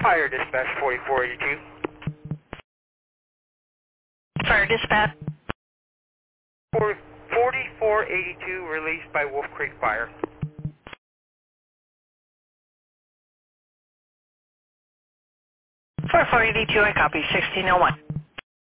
Fire dispatch 4482. Fire dispatch. 4482 released by Wolf Creek Fire. 4482, I copy 1601.